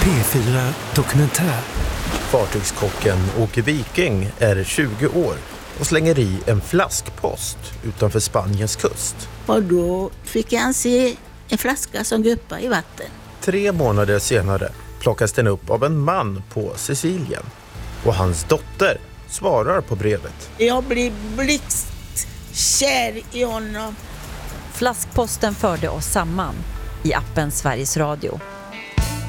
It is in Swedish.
P4 Dokumentär. Fartygskocken Åke Viking är 20 år och slänger i en flaskpost utanför Spaniens kust. Och då fick han se en flaska som guppade i vatten. 3 månader senare plockas den upp av en man på Sicilien. Och hans dotter svarar på brevet. Jag blir blixtkär i honom. Flaskposten förde oss samman i appen Sveriges Radio.